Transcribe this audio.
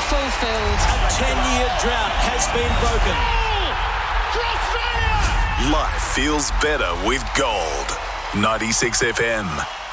fulfilled. A 10-year drought has been broken. Life feels better with gold. 96 FM.